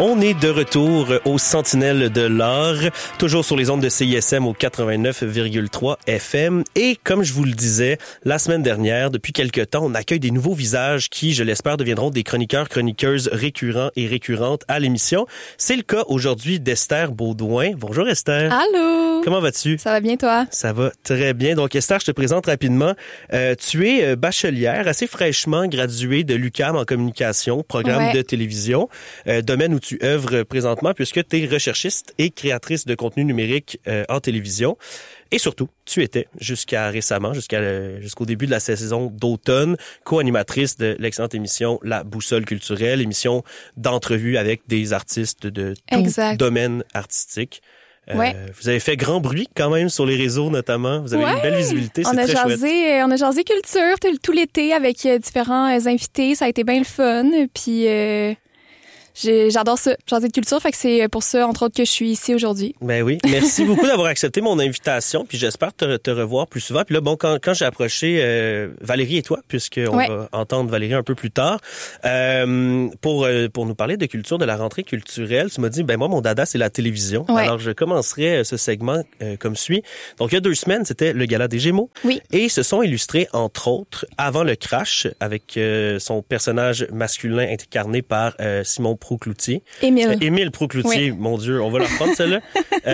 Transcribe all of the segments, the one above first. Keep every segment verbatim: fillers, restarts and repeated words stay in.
On est de retour aux Sentinelles de l'Art, toujours sur les ondes de C I S M au quatre-vingt-neuf virgule trois F M. Et comme je vous le disais, la semaine dernière, depuis quelque temps, on accueille des nouveaux visages qui, je l'espère, deviendront des chroniqueurs, chroniqueuses récurrents et récurrentes à l'émission. C'est le cas aujourd'hui d'Esther Baudouin. Bonjour Esther. Allô. Comment vas-tu? Ça va bien toi? Ça va très bien. Donc Esther, je te présente rapidement. Euh, tu es bachelière, assez fraîchement graduée de l'U Q A M en communication, programme ouais. de télévision, euh, domaine où tu œuvres présentement puisque tu es recherchiste et créatrice de contenu numérique euh, en télévision. Et surtout, tu étais, jusqu'à récemment, jusqu'à le, jusqu'au début de la saison d'automne, co-animatrice de l'excellente émission La Boussole culturelle, émission d'entrevue avec des artistes de tout exact. domaine artistique. Euh, ouais. Vous avez fait grand bruit quand même sur les réseaux notamment. Vous avez ouais. une belle visibilité, c'est on a très jasé, chouette. On a jasé culture tout, tout l'été avec euh, différents euh, invités. Ça a été bien le fun. Puis euh, j'ai, j'adore ça, jaser de culture. Fait que c'est pour ça, entre autres, que je suis ici aujourd'hui. Ben oui. Merci beaucoup d'avoir accepté mon invitation. Puis j'espère te, te revoir plus souvent. Puis là, bon, quand, quand j'ai approché euh, Valérie et toi, puisqu'on ouais. va entendre Valérie un peu plus tard, euh, pour euh, pour nous parler de culture, de la rentrée culturelle, tu m'as dit, ben moi, mon dada, c'est la télévision. Ouais. Alors, je commencerai ce segment euh, comme suit. Donc, il y a deux semaines, c'était le Gala des Gémeaux. Oui. Et se sont illustrés, entre autres, avant le crash, avec euh, son personnage masculin incarné par euh, Simon Proucloutier. Émile. Euh, Émile Proucloutier, oui. Mon Dieu, on va la reprendre celle-là.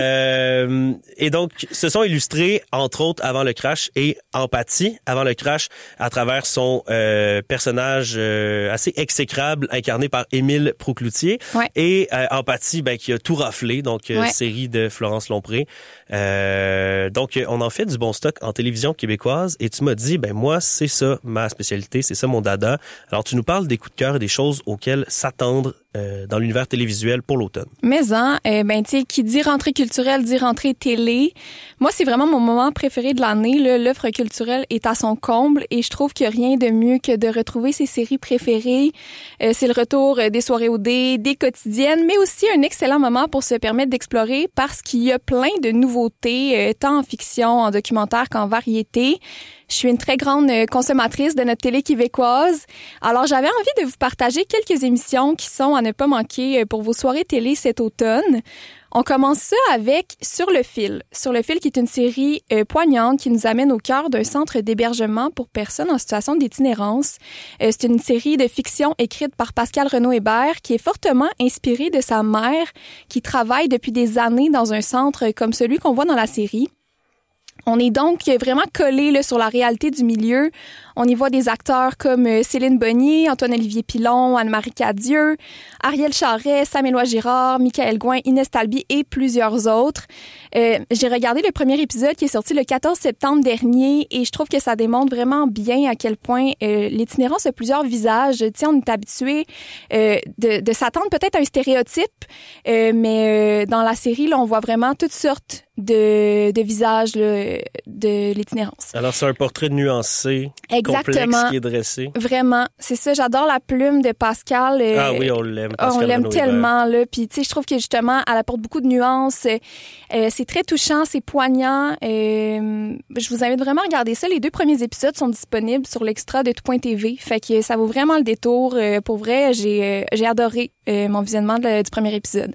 euh, et donc, se sont illustrés, entre autres, avant le crash et Empathie, avant le crash, à travers son euh, personnage euh, assez exécrable, incarné par Émile Proucloutier. Ouais. Et euh, Empathie, ben, qui a tout raflé, donc euh, ouais. série de Florence Lompré. Euh, donc, on en fait du bon stock en télévision québécoise. Et tu m'as dit, ben moi, c'est ça ma spécialité, c'est ça mon dada. Alors, tu nous parles des coups de cœur et des choses auxquelles s'attendre euh, dans l'univers télévisuel pour l'automne. Mais hein, euh, ben tu sais, qui dit rentrée culturelle dit rentrée télé. Moi, c'est vraiment mon moment préféré de l'année. Là. L'offre culturelle est à son comble et je trouve qu'il n'y a rien de mieux que de retrouver ses séries préférées. Euh, c'est le retour des soirées O D, des quotidiennes, mais aussi un excellent moment pour se permettre d'explorer parce qu'il y a plein de nouveautés, euh, tant en fiction, en documentaire qu'en variété. Je suis une très grande consommatrice de notre télé québécoise. Alors, j'avais envie de vous partager quelques émissions qui sont à ne pas manquer pour vos soirées télé cet automne. On commence ça avec Sur le fil. Sur le fil qui est une série euh, poignante qui nous amène au cœur d'un centre d'hébergement pour personnes en situation d'itinérance. Euh, c'est une série de fiction écrite par Pascal Renaud-Hébert qui est fortement inspirée de sa mère qui travaille depuis des années dans un centre comme celui qu'on voit dans la série. On est donc vraiment collé là, sur la réalité du milieu. On y voit des acteurs comme Céline Bonnier, Antoine-Olivier Pilon, Anne-Marie Cadieux, Ariel Charest, Samuel Girard, Michael Gouin, Inès Talby et plusieurs autres. Euh, j'ai regardé le premier épisode qui est sorti le quatorze septembre dernier et je trouve que ça démontre vraiment bien à quel point euh, l'itinérance a plusieurs visages. Tu sais, on est habitué euh, de, de s'attendre peut-être à un stéréotype, euh, mais euh, dans la série, là, on voit vraiment toutes sortes de, de visages là, de l'itinérance. Alors, c'est un portrait nuancé, exactement. Complexe qui est dressé. Vraiment, c'est ça. J'adore la plume de Pascal. Euh, ah oui, on l'aime. Pascal on l'aime Renaud-Hébert. tellement là. Puis tu sais, je trouve que justement, elle apporte beaucoup de nuances. Euh, c'est très touchant, c'est poignant. Euh, je vous invite vraiment à regarder ça. Les deux premiers épisodes sont disponibles sur l'extra de tout point T V. Fait que ça vaut vraiment le détour. Euh, pour vrai, j'ai euh, j'ai adoré euh, mon visionnement de, du premier épisode.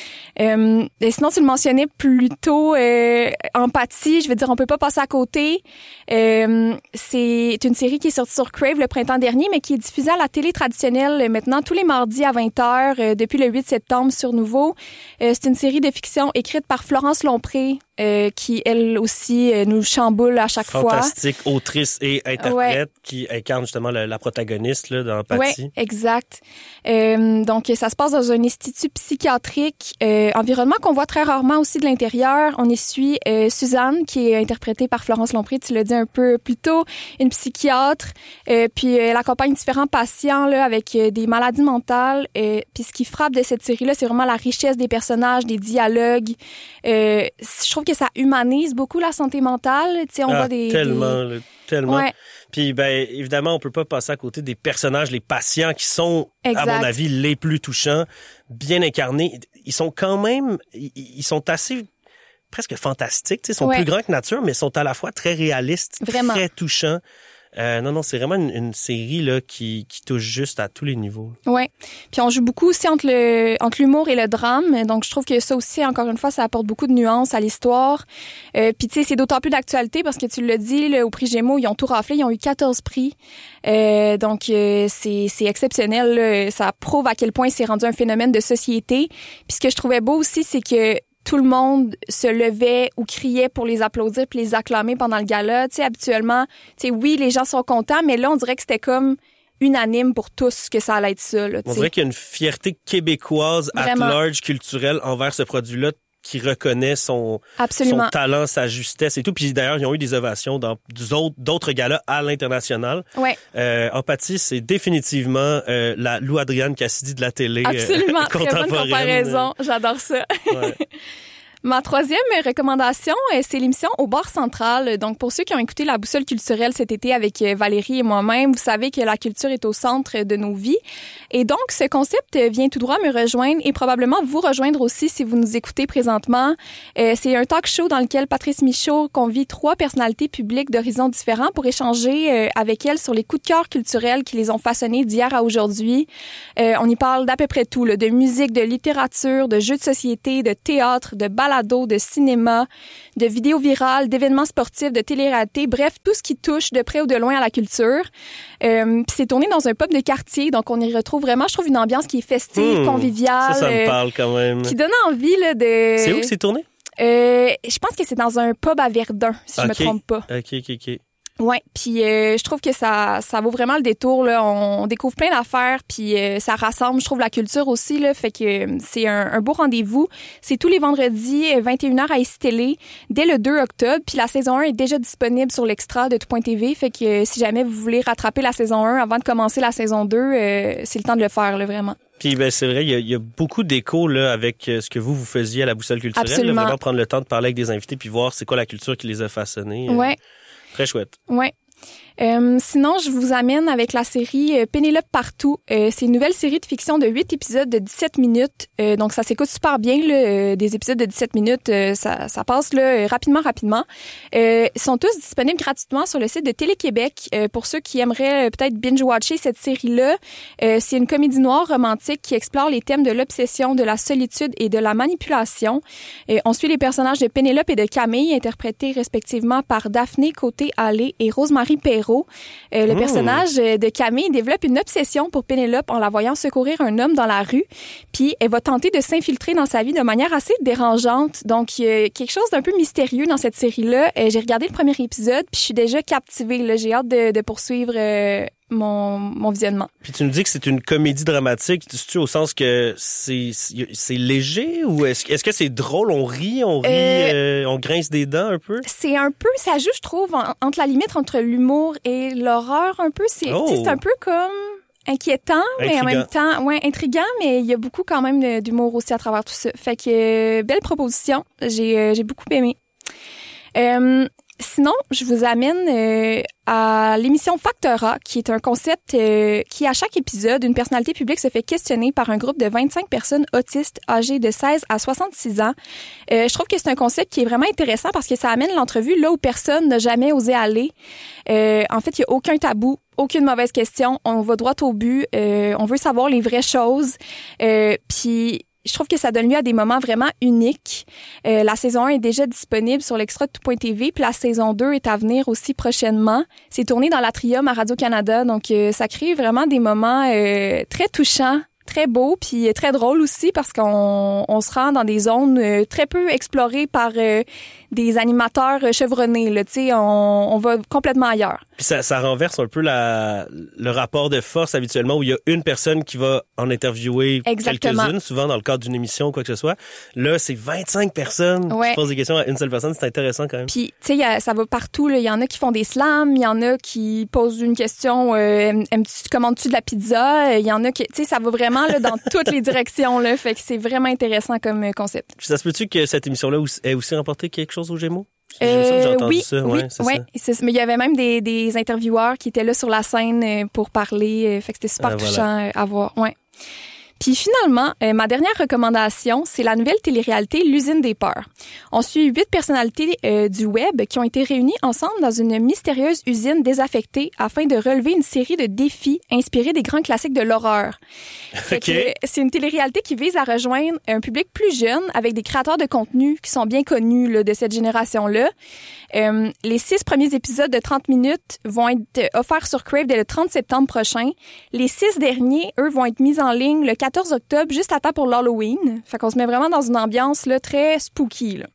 Euh, et sinon, tu le mentionnais plus tôt, euh, Empathie, je veux dire, on peut pas passer à côté. Euh, c'est une série qui est sortie sur Crave le printemps dernier, mais qui est diffusée à la télé traditionnelle maintenant tous les mardis à vingt heures euh, depuis le huit septembre sur Nouveau. Euh, c'est une série de fiction écrite par Florence Lompré, euh, qui, elle aussi, euh, nous chamboule à chaque Fantastique, fois. Fantastique, autrice et interprète ouais. qui incarne justement la, la protagoniste là, dans Empathie. Oui, exact. Euh, donc, ça se passe dans un institut psychiatrique, euh, environnement qu'on voit très rarement aussi de l'intérieur. On y suit euh, Suzanne, qui est interprétée par Florence Lompré, tu l'as dit un peu plus tôt, une psychiatre, euh, puis elle accompagne différents patients là, avec euh, des maladies mentales. Euh, puis ce qui frappe de cette série-là, c'est vraiment la richesse des personnages, des dialogues. Euh, je trouve que ça humanise beaucoup la santé mentale. Tu sais, on ah, voit des... Tellement, des... Là, tellement. Ouais. Puis, ben, évidemment, on peut pas passer à côté des personnages, les patients qui sont, exact. à mon avis, les plus touchants, bien incarnés. Ils sont quand même, ils sont assez presque fantastiques. Ils sont ouais. plus grands que nature, mais sont à la fois très réalistes, Vraiment. très touchants. Euh, non, non, c'est vraiment une, une série là qui, qui touche juste à tous les niveaux. Ouais. Puis on joue beaucoup aussi entre le entre l'humour et le drame. Donc je trouve que ça aussi, encore une fois, ça apporte beaucoup de nuances à l'histoire. Euh, puis tu sais, c'est d'autant plus d'actualité parce que tu l'as dit, là, au prix Gémeaux, ils ont tout raflé, ils ont eu quatorze prix. Euh, donc euh, c'est c'est exceptionnel. Là. Ça prouve à quel point c'est rendu un phénomène de société. Puis ce que je trouvais beau aussi, c'est que tout le monde se levait ou criait pour les applaudir puis les acclamer pendant le gala. Tu sais, habituellement, tu sais, oui, les gens sont contents, mais là, on dirait que c'était comme unanime pour tous que ça allait être ça. Là, on dirait qu'il y a une fierté québécoise at large culturelle envers ce produit-là qui reconnaît son, son talent, sa justesse et tout. Puis d'ailleurs, ils ont eu des ovations dans d'autres galas à l'international. Ouais. Euh, Empathie, c'est définitivement euh, la Lou Adrienne Cassidy de la télé. Absolument, euh, très bonne comparaison. J'adore ça. Ouais. Ma troisième recommandation, c'est l'émission Au bar central. Donc, pour ceux qui ont écouté La Boussole culturelle cet été avec Valérie et moi-même, vous savez que la culture est au centre de nos vies. Et donc, ce concept vient tout droit me rejoindre et probablement vous rejoindre aussi si vous nous écoutez présentement. Euh, c'est un talk show dans lequel Patrice Michaud convie trois personnalités publiques d'horizons différents pour échanger euh, avec elles sur les coups de cœur culturels qui les ont façonnés d'hier à aujourd'hui. Euh, on y parle d'à peu près tout, là, de musique, de littérature, de jeux de société, de théâtre, de balade, de cinéma, de vidéos virales, d'événements sportifs, de télé-réalité, bref, tout ce qui touche de près ou de loin à la culture. Euh, puis c'est tourné dans un pub de quartier, donc on y retrouve vraiment, je trouve, une ambiance qui est festive, mmh, conviviale. Ça, ça me parle quand même. Qui donne envie là, de... C'est où que c'est tourné? Euh, je pense que c'est dans un pub à Verdun, si okay. je me trompe pas. OK, OK, OK. Ouais, puis euh, je trouve que ça ça vaut vraiment le détour là, on, on découvre plein d'affaires puis euh, ça rassemble, je trouve, la culture aussi là, fait que euh, c'est un, un beau rendez-vous. C'est tous les vendredis vingt et une heures à I C Télé dès le deux octobre, puis la saison un est déjà disponible sur l'extra de tout point T V, fait que euh, si jamais vous voulez rattraper la saison un avant de commencer la saison deux, euh, c'est le temps de le faire là, vraiment. Puis ben c'est vrai, il y a, il y a beaucoup d'échos là avec ce que vous vous faisiez à la Boussole culturelle, là, vraiment prendre le temps de parler avec des invités puis voir c'est quoi la culture qui les a façonnés. Ouais. Euh, très chouette. Ouais. Euh, sinon, je vous amène avec la série euh, Pénélope Partout. Euh, c'est une nouvelle série de fiction de huit épisodes de dix-sept minutes. Euh, donc, ça s'écoute super bien, là, euh, des épisodes de dix-sept minutes. Euh, ça, ça passe là, euh, rapidement, rapidement. Euh, ils sont tous disponibles gratuitement sur le site de Télé-Québec. Euh, pour ceux qui aimeraient euh, peut-être binge-watcher cette série-là, euh, c'est une comédie noire romantique qui explore les thèmes de l'obsession, de la solitude et de la manipulation. Euh, on suit les personnages de Pénélope et de Camille, interprétés respectivement par Daphné Côté-Allé et Rosemary Perrault. Euh, le mmh. personnage de Camille développe une obsession pour Pénélope en la voyant secourir un homme dans la rue, puis elle va tenter de s'infiltrer dans sa vie de manière assez dérangeante. Donc, il y a quelque chose d'un peu mystérieux dans cette série-là. Euh, j'ai regardé le premier épisode, puis je suis déjà captivée. Là. J'ai hâte de, de poursuivre euh, mon, mon visionnement. Puis tu nous dis que c'est une comédie dramatique, tu au sens que c'est c'est léger ou est-ce, est-ce que c'est drôle, on rit, on rit, euh, euh, on grince des dents un peu? C'est un peu, ça joue, je trouve, en, entre la limite entre l'humour et l'horreur un peu. C'est, oh. c'est un peu comme inquiétant, intriguant. Mais en même temps, ouais, intriguant, mais il y a beaucoup quand même d'humour aussi à travers tout ça. Fait que, euh, belle proposition, j'ai, euh, j'ai beaucoup aimé. Euh, Sinon, je vous amène euh, à l'émission Factora, qui est un concept euh, qui, à chaque épisode, une personnalité publique se fait questionner par un groupe de vingt-cinq personnes autistes âgées de seize à soixante-six ans. Euh, je trouve que c'est un concept qui est vraiment intéressant parce que ça amène l'entrevue là où personne n'a jamais osé aller. Euh, en fait, il n'y a aucun tabou, aucune mauvaise question. On va droit au but. Euh, on veut savoir les vraies choses. Euh, puis... Je trouve que ça donne lieu à des moments vraiment uniques. Euh, la saison un est déjà disponible sur l'extra de tout point T V, puis la saison deux est à venir aussi prochainement. C'est tourné dans l'Atrium à Radio-Canada, donc euh, ça crée vraiment des moments euh, très touchants, très beaux, puis très drôles aussi parce qu'on on se rend dans des zones euh, très peu explorées par euh, des animateurs chevronnés. Là, tu sais, on, on va complètement ailleurs. Puis ça, ça renverse un peu la, le rapport de force habituellement où il y a une personne qui va en interviewer Exactement. quelques-unes, souvent dans le cadre d'une émission ou quoi que ce soit. Là, c'est vingt-cinq personnes ouais. qui posent des questions à une seule personne. C'est intéressant quand même. Puis, tu sais, ça va partout. Il y en a qui font des slams, il y en a qui posent une question, euh, aimes-tu, commandes-tu de la pizza? Il y en a qui, tu sais, ça va vraiment là, dans toutes les directions. Là, fait que c'est vraiment intéressant comme concept. Puis ça se peut-tu que cette émission-là ait aussi remporté quelque chose aux Gémeaux? Euh, j'ai entendu oui, ça. oui, ouais, c'est ouais, ça. C'est, mais il y avait même des, des intervieweurs qui étaient là sur la scène pour parler. Fait que c'était super euh, touchant voilà. à voir. Ouais. Puis finalement, euh, ma dernière recommandation, c'est la nouvelle télé-réalité L'usine des peurs. On suit huit personnalités euh, du web qui ont été réunies ensemble dans une mystérieuse usine désaffectée afin de relever une série de défis inspirés des grands classiques de l'horreur. Okay. C'est une télé-réalité qui vise à rejoindre un public plus jeune avec des créateurs de contenu qui sont bien connus là, de cette génération-là. Euh, les six premiers épisodes de trente minutes vont être offerts sur Crave dès le trente septembre prochain. Les six derniers, eux, vont être mis en ligne le quatorze octobre, juste à temps pour l'Halloween. Fait qu'on se met vraiment dans une ambiance là, très spooky, là.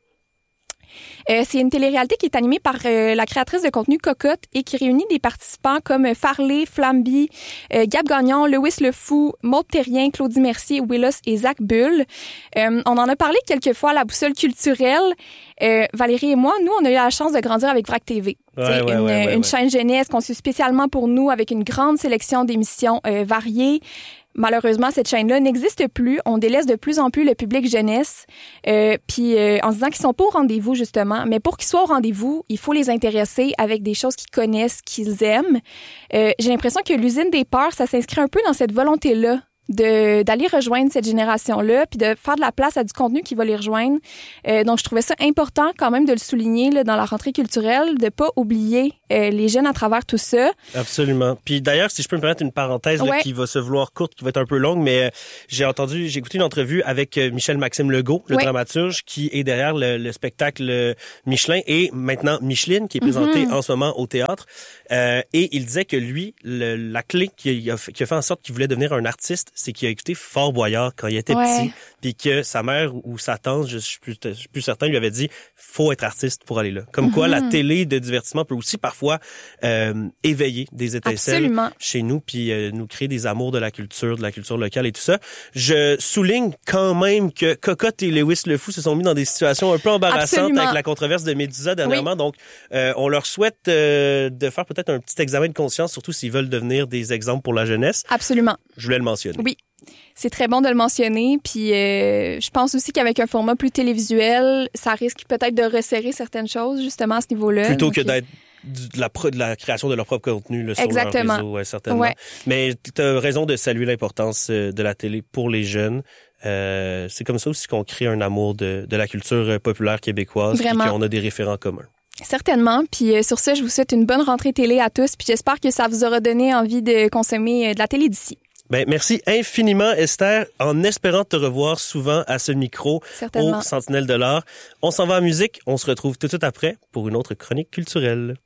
Euh, c'est une télé-réalité qui est animée par euh, la créatrice de contenu Cocotte et qui réunit des participants comme Farley, Flamby, euh, Gab Gagnon, Lewis Le Fou, Maud Terrien, Claudie Mercier, Willis et Zach Bull. Euh, on en a parlé quelques fois à la boussole culturelle. Euh, Valérie et moi, nous, on a eu la chance de grandir avec Vrac T V. Ouais, ouais, une, ouais, ouais, une ouais. chaîne jeunesse conçue spécialement pour nous avec une grande sélection d'émissions euh, variées. Malheureusement, cette chaîne-là n'existe plus. On délaisse de plus en plus le public jeunesse, euh, puis euh, en se disant qu'ils sont pas au rendez-vous, justement. Mais pour qu'ils soient au rendez-vous, il faut les intéresser avec des choses qu'ils connaissent, qu'ils aiment. Euh, j'ai l'impression que l'usine des peurs, ça s'inscrit un peu dans cette volonté-là de d'aller rejoindre cette génération-là, puis de faire de la place à du contenu qui va les rejoindre. Euh, donc, je trouvais ça important quand même de le souligner là, dans la rentrée culturelle, de pas oublier euh, les jeunes à travers tout ça. Absolument. Puis d'ailleurs, si je peux me permettre une parenthèse là, Ouais. qui va se vouloir courte, qui va être un peu longue, mais euh, j'ai entendu, j'ai écouté une entrevue avec euh, Michel-Maxime Legault, le Ouais. dramaturge, qui est derrière le, le spectacle euh, Michelin et maintenant Micheline, qui est présenté Mm-hmm. en ce moment au théâtre. Euh, et il disait que lui, le, la clé qui a, fait, qui a fait en sorte qu'il voulait devenir un artiste, c'est qu'il a écouté Fort Boyard quand il était Ouais. petit, puis que sa mère ou sa tante, je suis plus, je suis plus certain, lui avait dit faut être artiste pour aller là. Comme quoi, la télé de divertissement peut aussi parfois euh, éveiller des étincelles Absolument. chez nous, puis euh, nous créer des amours de la culture, de la culture locale et tout ça. Je souligne quand même que Cocotte et Lewis Le Fou se sont mis dans des situations un peu embarrassantes Absolument. avec la controverse de Médusa dernièrement. Oui. Donc, euh, on leur souhaite euh, de faire peut-être un petit examen de conscience, surtout s'ils veulent devenir des exemples pour la jeunesse. Absolument. Je voulais le mentionner. Oui. C'est très bon de le mentionner, puis euh, je pense aussi qu'avec un format plus télévisuel, ça risque peut-être de resserrer certaines choses, justement, à ce niveau-là. Plutôt Donc, que d'être de la, de la création de leur propre contenu là, sur Exactement. leur réseau, ouais, certainement. Ouais. Mais tu as raison de saluer l'importance de la télé pour les jeunes. Euh, c'est comme ça aussi qu'on crée un amour de, de la culture populaire québécoise, puis qu'on a des référents communs. Certainement. Puis euh, sur ça, je vous souhaite une bonne rentrée télé à tous, puis j'espère que ça vous aura donné envie de consommer euh, de la télé d'ici. Ben, merci infiniment, Esther, en espérant te revoir souvent à ce micro Certainement. au Sentinelle de l'Art. On s'en va en musique. On se retrouve tout de suite après pour une autre chronique culturelle.